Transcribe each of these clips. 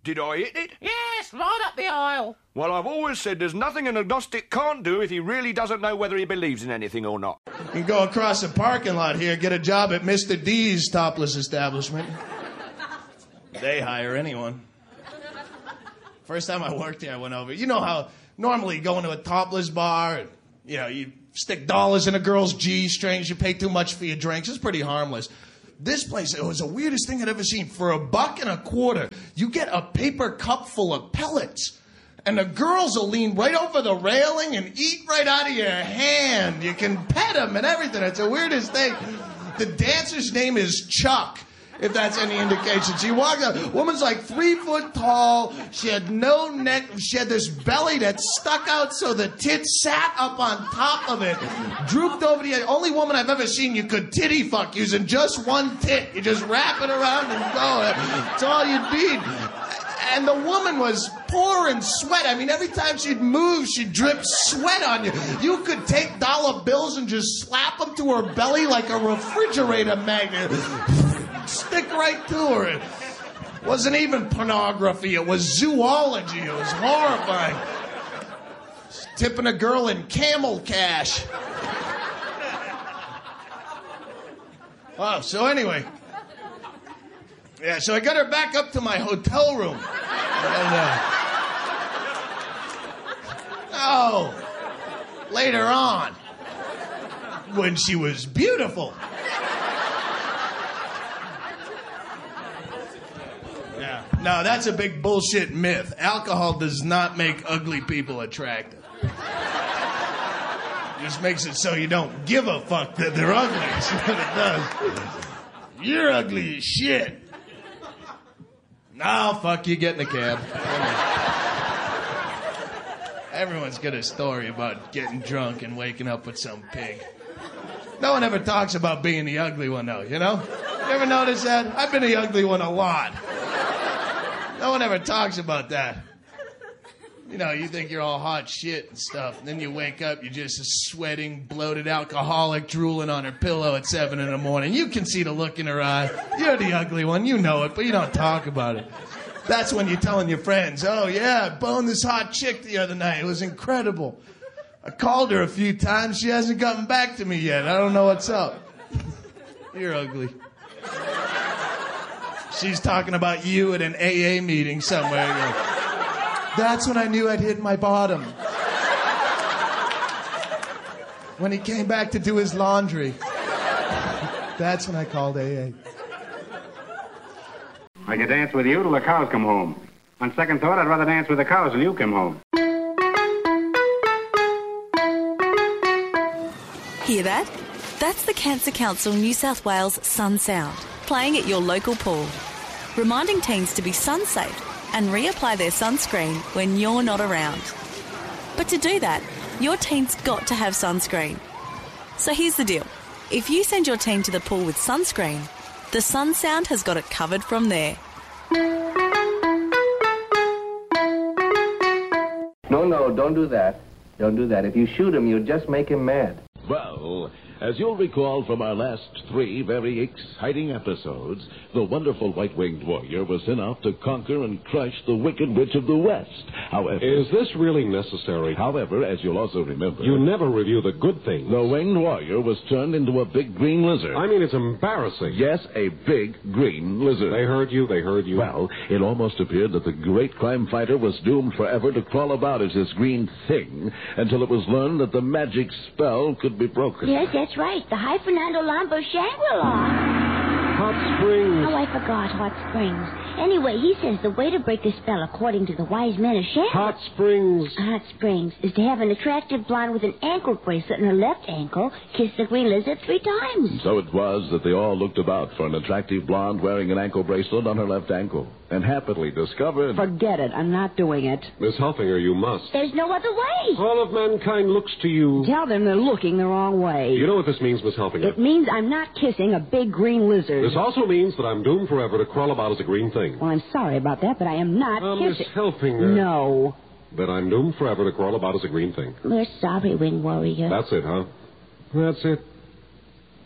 Did I hit it? Yes, right up the aisle. Well, I've always said there's nothing an agnostic can't do if he really doesn't know whether he believes in anything or not. You can go across the parking lot here, get a job at Mr. D's topless establishment. They hire anyone. First time I worked there, I went over. You know how normally you go into a topless bar, and, you stick dollars in a girl's G-strings, you pay too much for your drinks. It's pretty harmless. This place, it was the weirdest thing I'd ever seen. For $1.25, you get a paper cup full of pellets. And the girls will lean right over the railing and eat right out of your hand. You can pet them and everything. It's the weirdest thing. The dancer's name is Chuck, if that's any indication. She walked up. The woman's like 3 foot tall. She had no neck. She had this belly that stuck out so the tits sat up on top of it. Drooped over the only woman I've ever seen you could titty fuck using just one tit. You just wrap it around and go. That's all you need. And the woman was pouring sweat. I mean, every time she'd move, she'd drip sweat on you. You could take dollar bills and just slap them to her belly like a refrigerator magnet. Stick right to her. It wasn't even pornography. It was zoology. It was horrifying. Tipping a girl in camel cash. Oh, so anyway. Yeah, so I got her back up to my hotel room. And, later on, when she was beautiful. Yeah. No, that's a big bullshit myth. Alcohol does not make ugly people attractive. It just makes it so you don't give a fuck that they're ugly. That's what it does. You're ugly as shit. No, fuck you, get in the cab. Everyone's got a story about getting drunk and waking up with some pig. No one ever talks about being the ugly one, though, you know? You ever notice that? I've been the ugly one a lot. No one ever talks about that. You know, you think you're all hot shit and stuff, and then you wake up, you're just a sweating, bloated alcoholic drooling on her pillow at 7 in the morning. You can see the look in her eye. You're the ugly one, you know it, but you don't talk about it. That's when you're telling your friends, oh yeah, I boned this hot chick the other night. It was incredible. I called her a few times. She hasn't gotten back to me yet. I don't know what's up. You're ugly. She's talking about you at an AA meeting somewhere. That's when I knew I'd hit my bottom. When he came back to do his laundry. That's when I called AA. I could dance with you till the cows come home. On second thought, I'd rather dance with the cows till you come home. Hear that? That's the Cancer Council New South Wales Sun Sound, playing at your local pool, reminding teens to be sun safe and reapply their sunscreen when you're not around. But to do that, your teen's got to have sunscreen. So here's the deal. If you send your teen to the pool with sunscreen, the Sun Sound has got it covered from there. No, don't do that. Don't do that. If you shoot him, you'll just make him mad. Well, as you'll recall from our last 3 very exciting episodes, the wonderful white-winged warrior was sent off to conquer and crush the Wicked Witch of the West. However... Is this really necessary? However, as you'll also remember... You never review the good things. The winged warrior was turned into a big green lizard. I mean, it's embarrassing. Yes, a big green lizard. They heard you. Well, it almost appeared that the great crime fighter was doomed forever to crawl about as this green thing until it was learned that the magic spell could be broken. Yes, that's right. The High Fernando Lambo Shangri-La. Hot Springs. Oh, I forgot Hot Springs. Anyway, he says the way to break the spell, according to the wise men of Shangri-La... Hot Springs. Hot Springs is to have an attractive blonde with an ankle bracelet in her left ankle kiss the green lizard 3 times. And so it was that they all looked about for an attractive blonde wearing an ankle bracelet on her left ankle, and happily discovered... Forget it. I'm not doing it. Miss Helfinger, you must. There's no other way. All of mankind looks to you. Tell them they're looking the wrong way. You know what this means, Miss Helfinger? It means I'm not kissing a big green lizard. This also means that I'm doomed forever to crawl about as a green thing. Well, I'm sorry about that, but I am not kissing. Miss Helfinger. No. That I'm doomed forever to crawl about as a green thing. We're sorry, Wing Warrior. That's it, huh? That's it.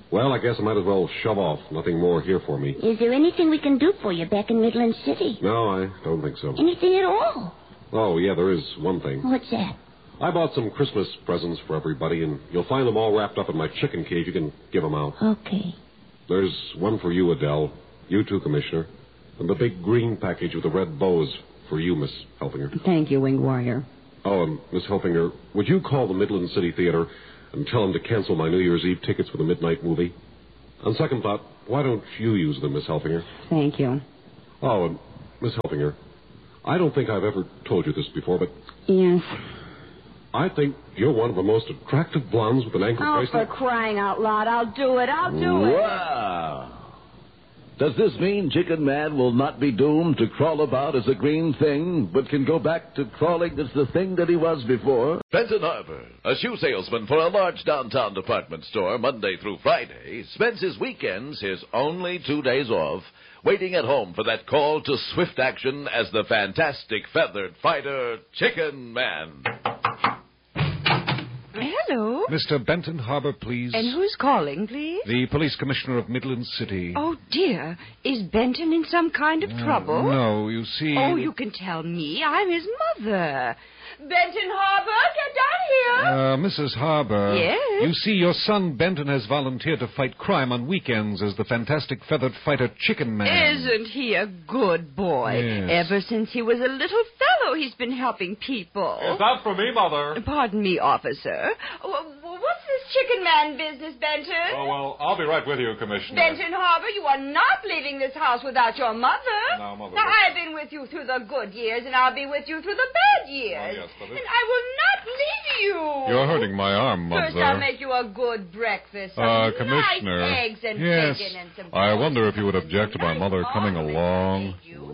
Well, I guess I might as well shove off. Nothing more here for me. Is there anything we can do for you back in Midland City? No, I don't think so. Anything at all? Oh, yeah, there is one thing. What's that? I bought some Christmas presents for everybody, and you'll find them all wrapped up in my chicken cage. You can give them out. Okay. There's one for you, Adele. You too, Commissioner. And the big green package with the red bows for you, Miss Helfinger. Thank you, Winged Warrior. Oh, and Miss Helfinger, would you call the Midland City Theater and tell them to cancel my New Year's Eve tickets for the midnight movie? On second thought, why don't you use them, Miss Helfinger? Thank you. Oh, and Miss Helfinger, I don't think I've ever told you this before, but... Yes. I think you're one of the most attractive blondes with an ankle Oh, bracelet. for crying out loud, I'll do it. I'll do it. Wow. Does this mean Chicken Man will not be doomed to crawl about as a green thing, but can go back to crawling as the thing that he was before? Benton Harbor, a shoe salesman for a large downtown department store Monday through Friday, spends his weekends, his only 2 days off, waiting at home for that call to swift action as the fantastic feathered fighter, Chicken Man. Hello. Mr. Benton Harbor, please. And who's calling, please? The police commissioner of Midland City. Oh, dear. Is Benton in some kind of trouble? No, you see... Oh, you can tell me. I'm his mother. Benton Harbor, get down here. Mrs. Harbor. Yes? You see, your son Benton has volunteered to fight crime on weekends as the fantastic feathered fighter Chicken Man. Isn't he a good boy? Yes. Ever since he was a little fellow, he's been helping people. Is that for me, Mother? Pardon me, officer. What's this Chicken Man business, Benton? Oh, well, I'll be right with you, Commissioner. Benton Harbor, you are not leaving this house without your mother. No, Mother. Now, I've been with you through the good years, and I'll be with you through the bad years. Oh, yes, but and I will not leave you. You're hurting my arm, Mother. First, I'll make you a good breakfast. Some Commissioner. nice eggs and yes. bacon and some... I wonder if you would object to my mother coming along.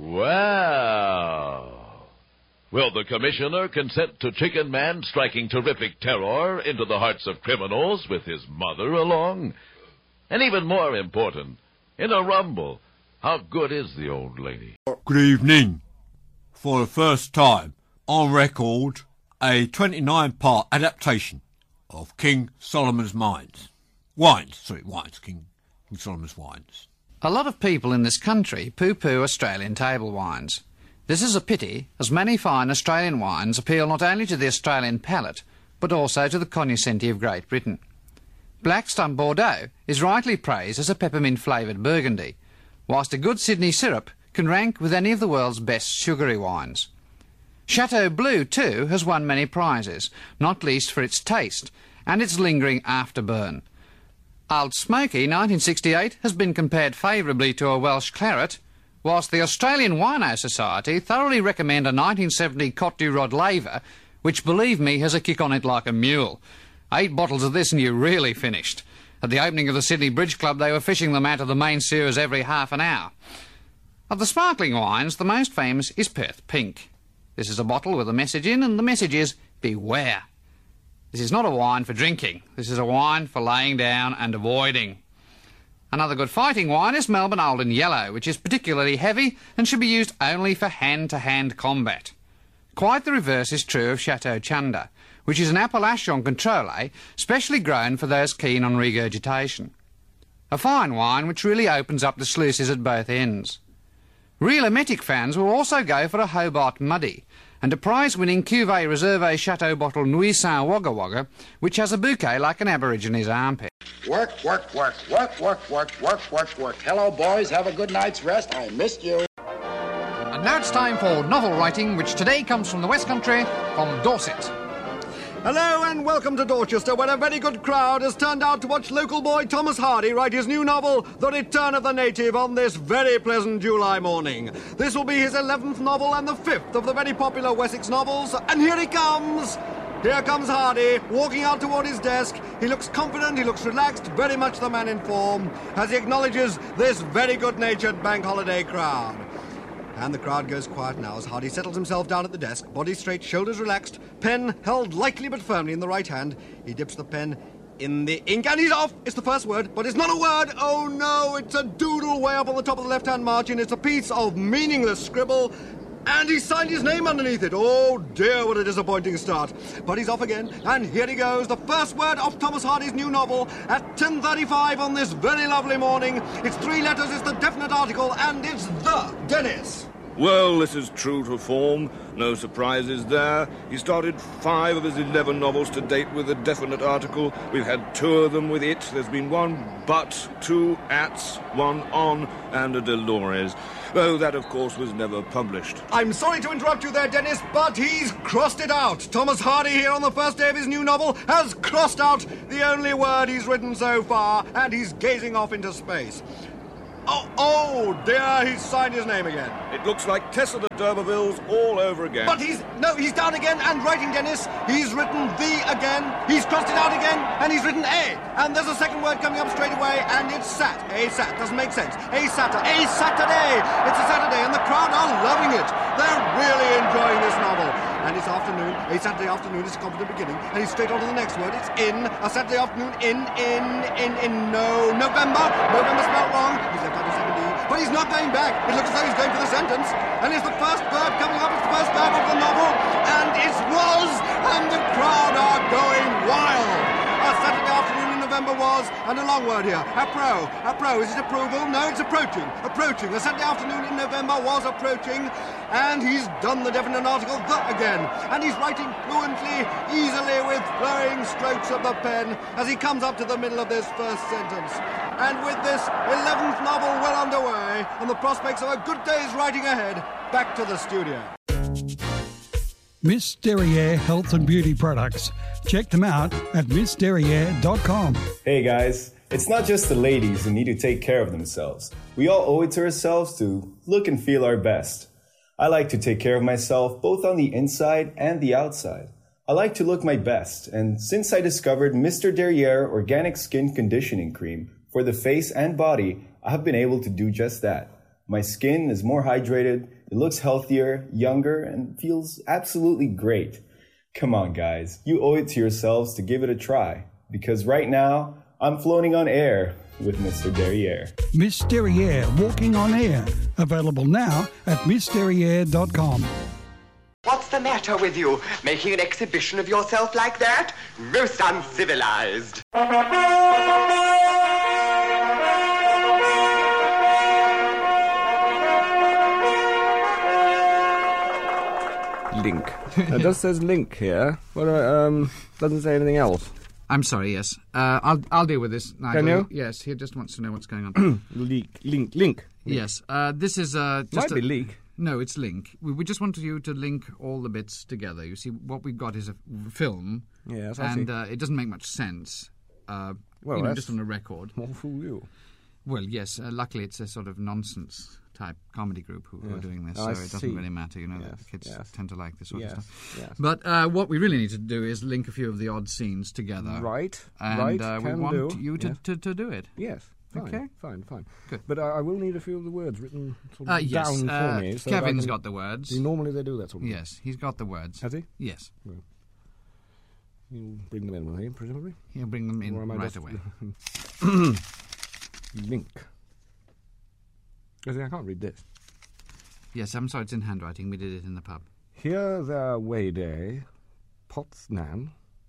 Wow. Will the commissioner consent to Chicken Man striking terrific terror into the hearts of criminals with his mother along? And even more important, in a rumble, how good is the old lady? Good evening. For the first time on record, a 29-part adaptation of King Solomon's Wines. King Solomon's Wines. A lot of people in this country poo-poo Australian table wines. This is a pity, as many fine Australian wines appeal not only to the Australian palate, but also to the cognoscenti of Great Britain. Blackstone Bordeaux is rightly praised as a peppermint-flavoured Burgundy, whilst a good Sydney syrup can rank with any of the world's best sugary wines. Chateau Bleu, too, has won many prizes, not least for its taste and its lingering afterburn. Old Smoky 1968 has been compared favourably to a Welsh claret, whilst the Australian Wino Society thoroughly recommend a 1970 Cote du Rod laver, which, believe me, has a kick on it like a mule. 8 bottles of this and you're really finished. At the opening of the Sydney Bridge Club, they were fishing them out of the main sewers every half an hour. Of the sparkling wines, the most famous is Perth Pink. This is a bottle with a message in, and the message is, beware. This is not a wine for drinking. This is a wine for laying down and avoiding. Another good fighting wine is Melbourne Olden Yellow, which is particularly heavy and should be used only for hand-to-hand combat. Quite the reverse is true of Chateau Chunda, which is an Appellation Contrôlé specially grown for those keen on regurgitation. A fine wine which really opens up the sluices at both ends. Real emetic fans will also go for a Hobart Muddy, and a prize-winning Cuvée Reserve Chateau bottle Nuit Saint Wagga Wagga, which has a bouquet like an Aborigines armpit. Work. Hello, boys. Have a good night's rest. I missed you. And now it's time for novel writing, which today comes from the West Country, from Dorset. Hello and welcome to Dorchester, where a very good crowd has turned out to watch local boy Thomas Hardy write his new novel, The Return of the Native, on this very pleasant July morning. This will be his 11th novel and the 5th of the very popular Wessex novels, and here he comes! Here comes Hardy, walking out toward his desk. He looks confident, he looks relaxed, very much the man in form, as he acknowledges this very good-natured bank holiday crowd. And the crowd goes quiet now as Hardy settles himself down at the desk, body straight, shoulders relaxed, pen held lightly but firmly in the right hand. He dips the pen in the ink, and he's off! It's the first word, but it's not a word! Oh no, it's a doodle way up on the top of the left-hand margin. It's a piece of meaningless scribble. And he signed his name underneath it. Oh dear, what a disappointing start. But he's off again, and here he goes. The first word of Thomas Hardy's new novel at 10:35 on this very lovely morning. It's 3 letters, it's the definite article, and it's the Dennis. Well, this is true to form. No surprises there. He started 5 of his 11 novels to date with a definite article. We've had 2 of them with it. There's been 1 but, 2 ats, 1 on, and a Dolores. Though that, of course, was never published. I'm sorry to interrupt you there, Dennis, but he's crossed it out. Thomas Hardy here on the first day of his new novel has crossed out the only word he's written so far, and he's gazing off into space. Oh dear, he's signed his name again. It looks like Tessa de D'Urbervilles all over again. But he's down again and writing, Dennis. He's written the again, he's crossed it out again, and he's written a. And there's a second word coming up straight away, and it's sat. A sat, doesn't make sense. A Saturday. It's a Saturday, and the crowd are loving it. They're really enjoying this novel. And it's afternoon, a Saturday afternoon is a confident beginning, and he's straight on to the next word. It's in, a Saturday afternoon, November. November spelled wrong. He's left out a second E, but he's not going back. It looks as though he's going for the sentence. And it's the first verb coming up, it's the first verb of the novel, and it's was, and the crowd are going wild. A Saturday afternoon in November was, and a long word here, appro. Is it approval? No, it's approaching. A Saturday afternoon in November was approaching, and he's done the definite article, the again. And he's writing fluently, easily, with flowing strokes of the pen, as he comes up to the middle of this first sentence. And with this 11th novel well underway, and the prospects of a good day's writing ahead, back to the studio. Miss Derriere Health and Beauty Products. Check them out at missderriere.com. Hey guys, it's not just the ladies who need to take care of themselves. We all owe it to ourselves to look and feel our best. I like to take care of myself both on the inside and the outside. I like to look my best, and since I discovered Mr. Derriere Organic Skin Conditioning Cream for the face and body, I have been able to do just that. My skin is more hydrated, it looks healthier, younger, and feels absolutely great. Come on, guys. You owe it to yourselves to give it a try. Because right now, I'm floating on air with Mr. Derriere. Miss Derriere Walking on Air. Available now at missderriere.com. What's the matter with you? Making an exhibition of yourself like that? Most uncivilized. Link. It just says link here. Well, doesn't say anything else. I'm sorry, yes. I'll deal with this, Nigel. Can you? Yes, he just wants to know what's going on. Link. Yes, this is just Might be leak. No, it's link. We just want you to link all the bits together. You see, what we've got is a film. Yes, I see. And it doesn't make much sense. Just on a record. More fool you. Well, yes. Luckily, it's a sort of nonsense type comedy group who are doing this, so it doesn't really matter. You know, the kids tend to like this sort of stuff. Yes. But what we really need to do is link a few of the odd scenes together. Right. And we want you to do it. Yes. Fine, okay. Fine. Good. But I will need a few of the words written sort of down for me. So Kevin's got the words. Normally they do that sort of thing. Yes, he's got the words. Has he? Yes. Well, he'll bring them in, will he, presumably? He'll bring them in right away. Link. I can't read this. Yes, I'm sorry, it's in handwriting. We did it in the pub. Here there Wayday, Potsdam,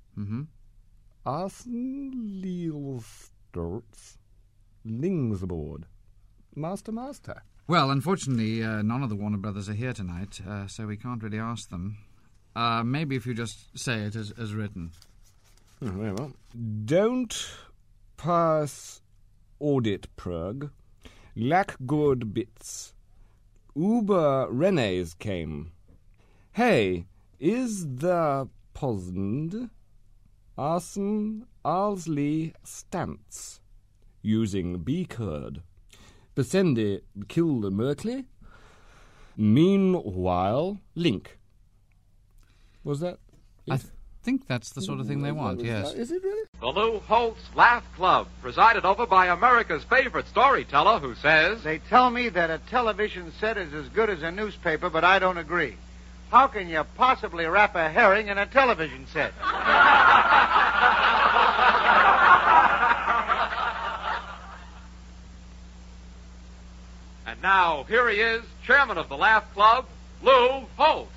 Arsen Lielstorts, Lingsboard, Master. Well, unfortunately, none of the Warner Brothers are here tonight, so we can't really ask them. Maybe if you just say it as written. Very well. Don't pass audit prug. Lack good bits. Uber Renes came. Hey, is the Posnd Arsen Arsley Stance using B-Curd. Besendi killed Merkley. Meanwhile, Link. Was that? I think that's the sort of thing they want, yes. Is it really? The Lou Holtz Laugh Club, presided over by America's favorite storyteller who says... They tell me that a television set is as good as a newspaper, but I don't agree. How can you possibly wrap a herring in a television set? And now, here he is, chairman of the Laugh Club, Lou Holtz.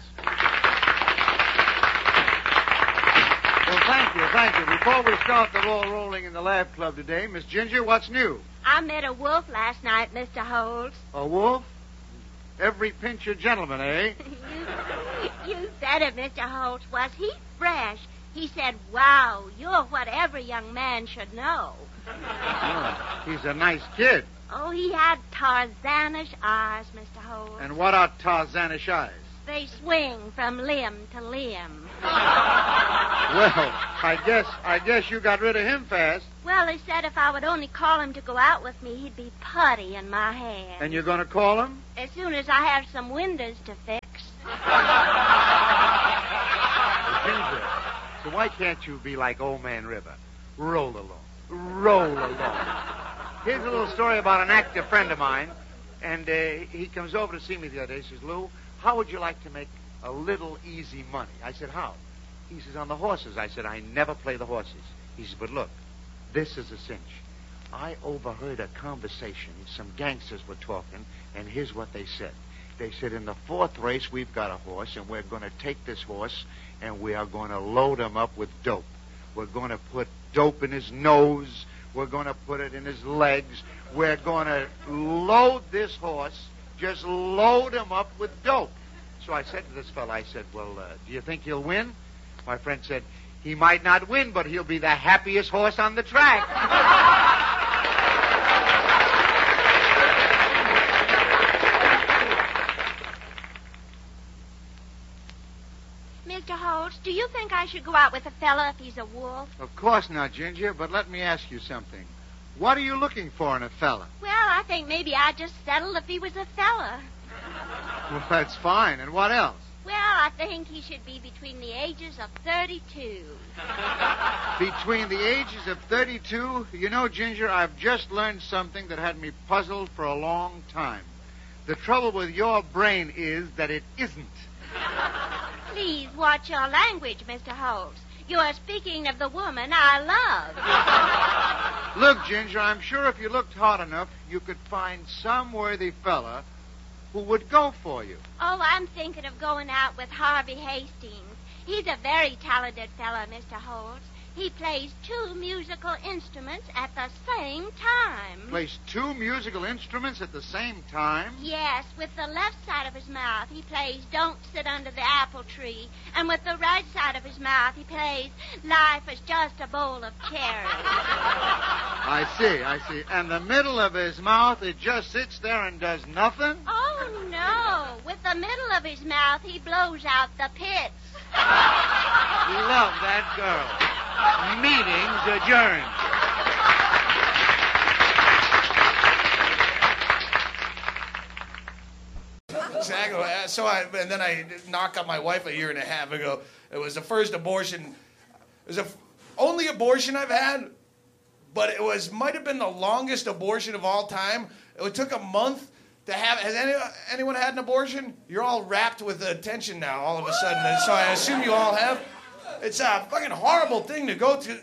Well, thank you. Before we start the ball rolling in the Laugh Club today, Miss Ginger, what's new? I met a wolf last night, Mr. Holtz. A wolf? Every pincher gentleman, eh? You said it, Mr. Holtz. Was he fresh? He said, wow, you're what every young man should know. Oh, he's a nice kid. Oh, he had Tarzanish eyes, Mr. Holtz. And what are Tarzanish eyes? They swing from limb to limb. Well, I guess you got rid of him fast. Well, he said if I would only call him to go out with me, he'd be putty in my hand. And you're going to call him? As soon as I have some windows to fix. Ginger, so why can't you be like Old Man River? Roll along. Roll along. Here's a little story about an active friend of mine. And he comes over to see me the other day. He says, Lou, how would you like to make a little easy money? I said, how? He says, on the horses. I said, I never play the horses. He says, but look, this is a cinch. I overheard a conversation. Some gangsters were talking, and here's what they said. They said, in the fourth race, we've got a horse, and we're going to take this horse, and we are going to load him up with dope. We're going to put dope in his nose. We're going to put it in his legs. We're going to load this horse, just load him up with dope. So I said to this fellow, I said, well, do you think he'll win? My friend said, he might not win, but he'll be the happiest horse on the track. Mr. Holtz, do you think I should go out with a fella if he's a wolf? Of course not, Ginger, but let me ask you something. What are you looking for in a fella? Well, I think maybe I'd just settle if he was a fella. Well, that's fine. And what else? Well, I think he should be between the ages of 32. Between the ages of 32? You know, Ginger, I've just learned something that had me puzzled for a long time. The trouble with your brain is that it isn't. Please watch your language, Mr. Holtz. You are speaking of the woman I love. Look, Ginger, I'm sure if you looked hard enough, you could find some worthy fella who would go for you. Oh, I'm thinking of going out with Harvey Hastings. He's a very talented fellow, Mr. Holtz. He plays 2 musical instruments at the same time. Plays 2 musical instruments at the same time? Yes, with the left side of his mouth, he plays Don't Sit Under the Apple Tree. And with the right side of his mouth, he plays Life is Just a Bowl of Cherries. I see. And the middle of his mouth, it just sits there and does nothing? Oh, no. With the middle of his mouth, he blows out the pits. Love that girl. Meeting's adjourned. Exactly. And then I knocked on my wife a year and a half ago. It was the first abortion. It was the only abortion I've had, but it might have been the longest abortion of all time. It took a month to have. Has anyone had an abortion? You're all wrapped with attention now all of a sudden, so I assume you all have. It's a fucking horrible thing to go to.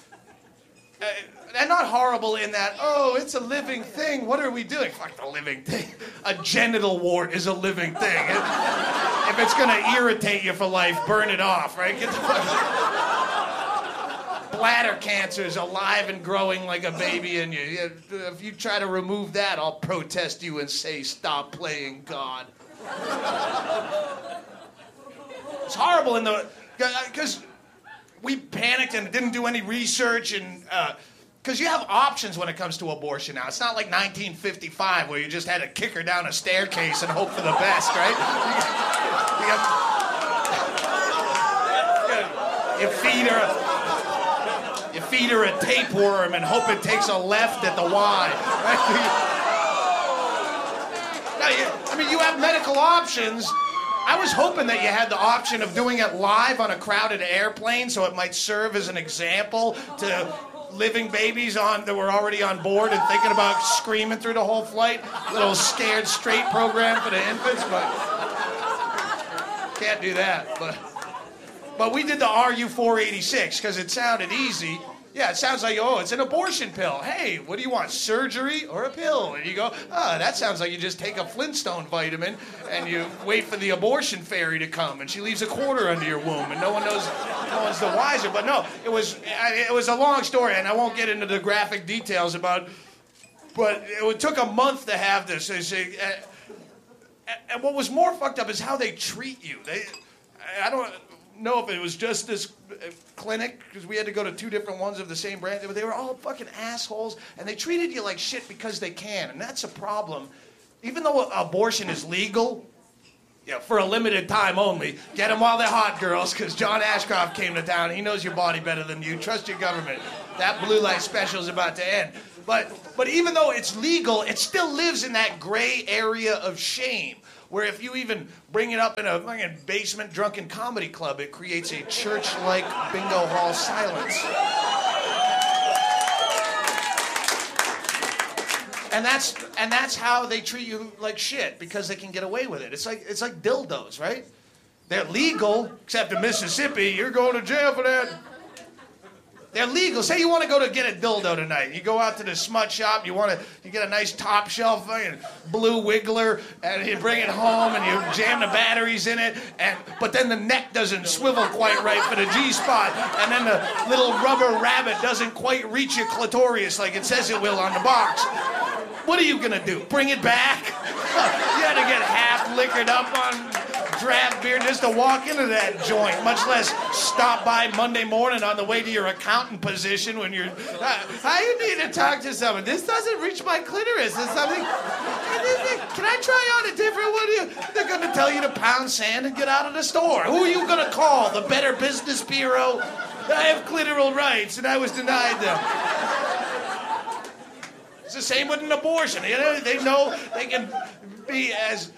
And not horrible in that, oh, it's a living thing. What are we doing? Fuck the living thing. A genital wart is a living thing. If it's going to irritate you for life, burn it off, right? Get the fuck. Bladder cancer is alive and growing like a baby in you. If you try to remove that, I'll protest you and say, stop playing God. It's horrible because we panicked and didn't do any research and because you have options when it comes to abortion now. It's not like 1955 where you just had to kick her down a staircase and hope for the best, right? You feed her a tapeworm and hope it takes a left at the Y. Right? You have medical options. I was hoping that you had the option of doing it live on a crowded airplane so it might serve as an example to living babies that were already on board and thinking about screaming through the whole flight. A little Scared Straight program for the infants, but can't do that. But we did the RU-486 because it sounded easy. Yeah, it sounds like, oh, it's an abortion pill. Hey, what do you want, surgery or a pill? And you go, that sounds like you just take a Flintstone vitamin and you wait for the abortion fairy to come and she leaves a quarter under your womb and no one's the wiser. But no, it was a long story and I won't get into the graphic details about, but it took a month to have this. And what was more fucked up is how they treat you. I don't know if it was just this clinic, because we had to go to 2 different ones of the same brand, but they were all fucking assholes, and they treated you like shit because they can, and that's a problem. Even though abortion is legal, for a limited time only, get them while they're hot, girls, because John Ashcroft came to town. He knows your body better than you. Trust your government. That blue light special is about to end. But even though it's legal, it still lives in that gray area of shame, where if you even bring it up in a fucking basement drunken comedy club, it creates a church-like bingo hall silence. And that's how they treat you like shit, because they can get away with it. It's like dildos, right? They're legal, except in Mississippi, you're going to jail for that. They're legal. Say you want to go to get a dildo tonight. You go out to the smut shop. You get a nice top shelf blue wiggler, and you bring it home and you jam the batteries in it. But then the neck doesn't swivel quite right for the G spot, and then the little rubber rabbit doesn't quite reach your clitoris like it says it will on the box. What are you gonna do? Bring it back? You had to get half liquored up on draft beer just to walk into that joint, much less stop by Monday morning on the way to your accountant position when you're, how you need to talk to someone? This doesn't reach my clitoris. Is something, can I try on a different one? They're going to tell you to pound sand and get out of the store. Who are you going to call? The Better Business Bureau? I have clitoral rights and I was denied them. It's the same with an abortion. They know they can be as...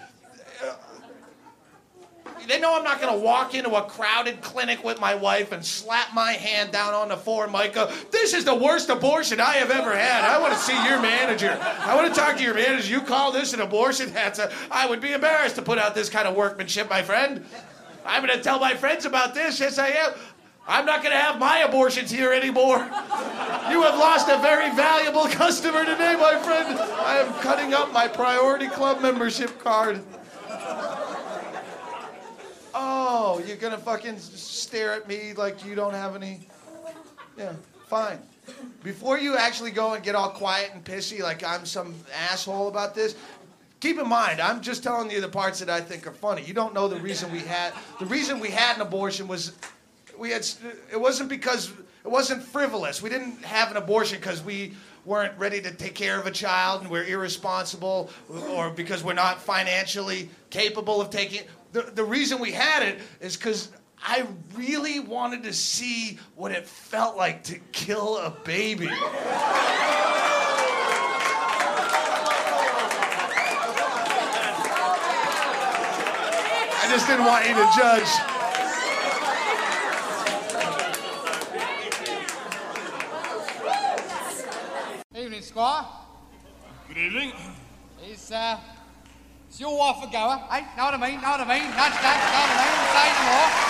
They know I'm not going to walk into a crowded clinic with my wife and slap my hand down on the Formica. This is the worst abortion I have ever had. I want to see your manager. I want to talk to your manager. You call this an abortion? I would be embarrassed to put out this kind of workmanship, my friend. I'm going to tell my friends about this. Yes, I am. I'm not going to have my abortions here anymore. You have lost a very valuable customer today, my friend. I am cutting up my Priority Club membership card. Oh, you're gonna fucking stare at me like you don't have any... Yeah, fine. Before you actually go and get all quiet and pissy like I'm some asshole about this, keep in mind, I'm just telling you the parts that I think are funny. You don't know the reason we had an abortion was... It wasn't frivolous. We didn't have an abortion because we weren't ready to take care of a child and we're irresponsible, or because we're not financially capable of taking... The reason we had it is because I really wanted to see what it felt like to kill a baby. I just didn't want you to judge. Evening, Squire. Good evening. Is your wife a goer? Hey, know what I mean? Know what I mean? Nudge, nudge, know what I mean? Say no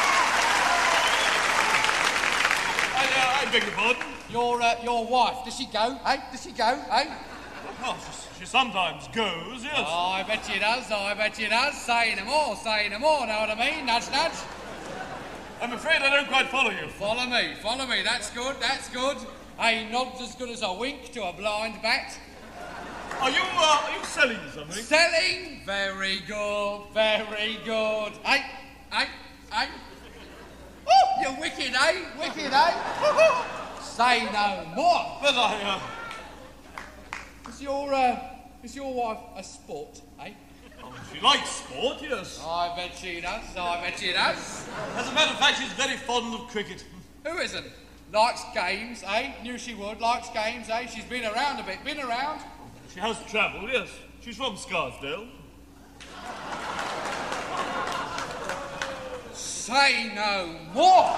more. I beg your pardon? Your wife, does she go? Hey, does she go? Hey? Oh, she sometimes goes, yes. Oh, I bet she does. Oh, I bet she does. Say no more, say no more. Know what I mean? Nudge, nudge. I'm afraid I don't quite follow you. Follow me. That's good, that's good. A nod's as good as a wink to a blind bat. Are you selling something? Selling? Very good, very good. Hey. Oh, you're wicked, eh? Wicked, eh? Say no more. But Is your wife a sport, eh? Oh, she likes sport, yes. I bet she does, I bet she does. As a matter of fact, she's very fond of cricket. Who isn't? Likes games, eh? Knew she would. Likes games, eh? She's been around a bit. Been around? She has travelled, yes. She's from Scarsdale. Say no more.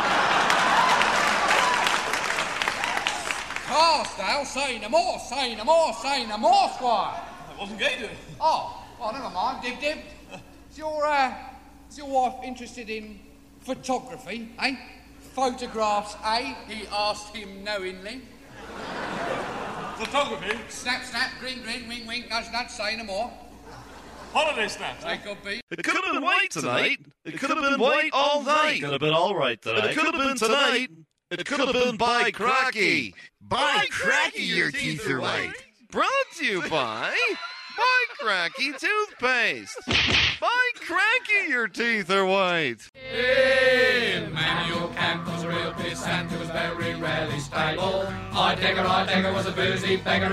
Scarsdale, say no more, say no more, say no more, Squire. I wasn't going to. Oh, never mind. Dib. Is your wife interested in photography, eh? Photographs, eh? He asked him knowingly. Photography? Snap, snap, grin, grin, wink, wink, nudge, nudge, say no more. Holiday snaps. They could be. It could have been white tonight. It could have been white all night. It could have been all right tonight. It could have been tonight. It could have been by cracky. By cracky, your teeth are white. Brought to you by Cracky Toothpaste. By Cracky, your teeth are white. Manuel Camp was a real pissant who was very rarely stable. I Dagger was a boozy beggar.